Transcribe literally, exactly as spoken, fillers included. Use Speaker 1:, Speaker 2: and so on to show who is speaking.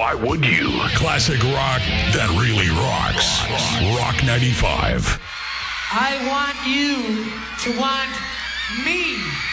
Speaker 1: Why would you? Classic rock that really rocks. Rock ninety-five.
Speaker 2: I want you to want me.